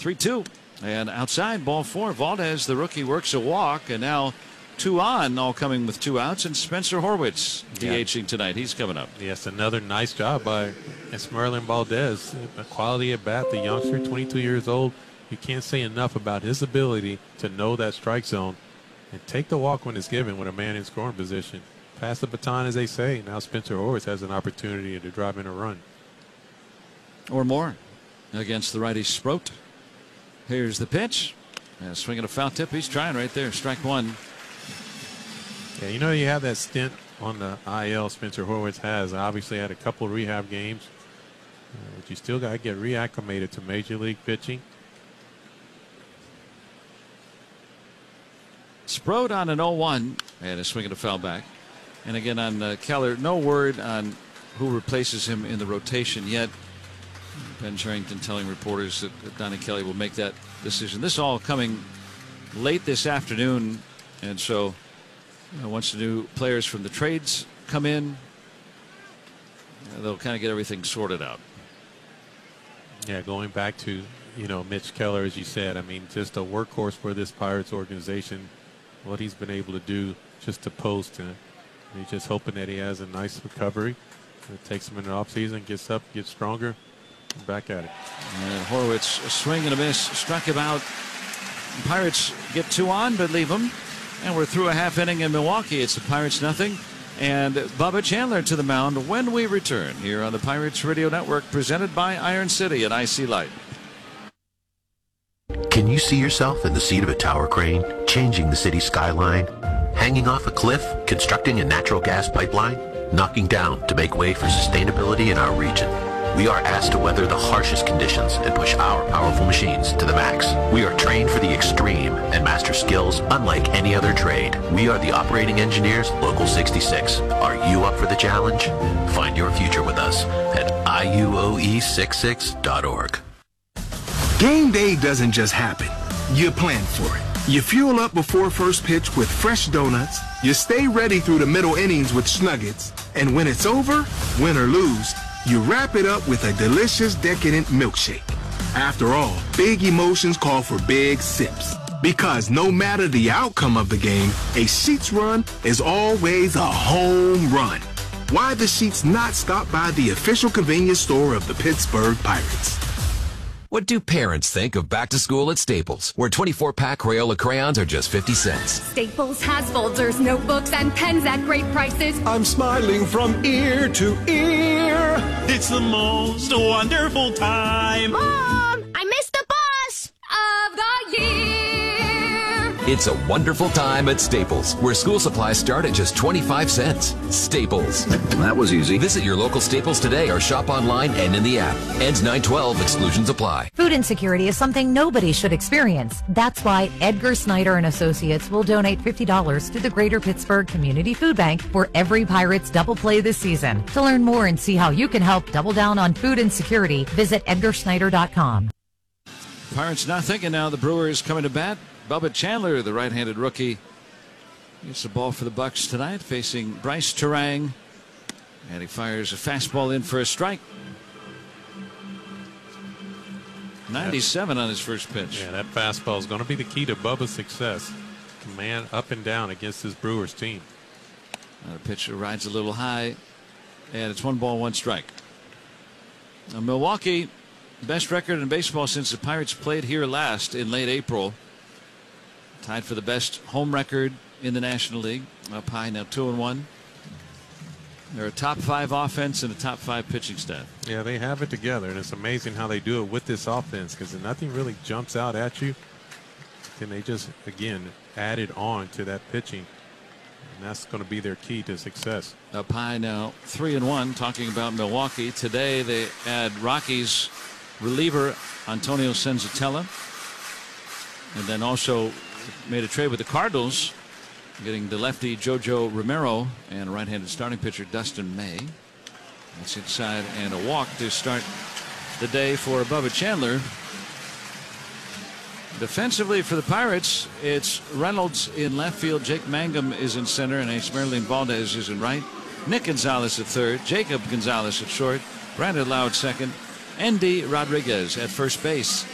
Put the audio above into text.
3-2. And outside, ball 4. Valdez, the rookie, works a walk, and now 2 on, all coming with 2 outs. And Spencer Horwitz DHing tonight. He's coming up. Yes, another nice job by Esmeralyn Valdez. A quality at bat. The youngster, 22 years old. You can't say enough about his ability to know that strike zone and take the walk when it's given with a man in scoring position. Pass the baton, as they say. Now Spencer Horwitz has an opportunity to drive in a run. Or more against the righty Sproat. Here's the pitch. Swinging a foul tip. He's trying right there. Strike 1. Yeah, you know, you have that stint on the IL Spencer Horwitz has. Obviously had a couple of rehab games. But you still got to get reacclimated to Major League pitching. Sproat on an 0-1. And a swing and a foul back. And again on Keller, no word on who replaces him in the rotation yet. Ben Cherington telling reporters that Donnie Kelly will make that decision. This all coming late this afternoon, and so once the new players from the trades come in, they'll kind of get everything sorted out. Yeah, going back to, Mitch Keller, as you said, I mean, just a workhorse for this Pirates organization. What he's been able to do just to post, and he's just hoping that he has a nice recovery. It takes him in the offseason, gets up, gets stronger. Back at it. And Horwitz, a swing and a miss, struck him out. Pirates get 2 on, but leave them. And we're through a half inning in Milwaukee. It's the Pirates nothing. And Bubba Chandler to the mound when we return here on the Pirates Radio Network, presented by Iron City and IC Light. Can you see yourself in the seat of a tower crane, changing the city skyline, hanging off a cliff, constructing a natural gas pipeline, knocking down to make way for sustainability in our region? We are asked to weather the harshest conditions and push our powerful machines to the max. We are trained for the extreme and master skills unlike any other trade. We are the operating engineers, Local 66. Are you up for the challenge? Find your future with us at IUOE66.org. Game day doesn't just happen. You plan for it. You fuel up before first pitch with fresh donuts. You stay ready through the middle innings with Snuggets. And when it's over, win or lose, you wrap it up with a delicious, decadent milkshake. After all, big emotions call for big sips. Because no matter the outcome of the game, a Sheetz run is always a home run. Why the Sheetz not stop by the official convenience store of the Pittsburgh Pirates? What do parents think of back to school at Staples, where 24-pack Crayola crayons are just 50 cents? Staples has folders, notebooks, and pens at great prices. I'm smiling from ear to ear. It's the most wonderful time. Mom, I missed the bus of the year. It's a wonderful time at Staples, where school supplies start at just 25 cents. Staples. That was easy. Visit your local Staples today or shop online and in the app. Ends 9/12. Exclusions apply. Food insecurity is something nobody should experience. That's why Edgar Snyder and Associates will donate $50 to the Greater Pittsburgh Community Food Bank for every Pirates double play this season. To learn more and see how you can help double down on food insecurity, visit EdgarSnyder.com. Pirates nothing, and now the Brewers coming to bat. Bubba Chandler, the right-handed rookie, gets the ball for the Bucks tonight, facing Bryce Turang, and he fires a fastball in for a strike. 97 on his first pitch. Yeah, that fastball is going to be the key to Bubba's success. Man up and down against this Brewers team. The pitcher rides a little high, and it's 1 ball, 1 strike. Now, Milwaukee, best record in baseball since the Pirates played here last in late April. Tied for the best home record in the National League. Up high now, 2-1. They're a top 5 offense and a top 5 pitching staff. Yeah, they have it together, and it's amazing how they do it with this offense, because nothing really jumps out at you. And they just, again, added on to that pitching. And that's going to be their key to success. Up high now, 3-1. Talking about Milwaukee. Today they add Rockies reliever Antonio Senzatella. And then also made a trade with the Cardinals, getting the lefty JoJo Romero and a right-handed starting pitcher Dustin May. That's inside, and a walk to start the day for Bubba Chandler. Defensively for the Pirates, it's Reynolds in left field, Jake Mangum is in center, and Esmeralyn Valdez is in right. Nick Gonzalez at third, Jacob Gonzalez at short, Brandon Lau at second, Andy Rodriguez at first base.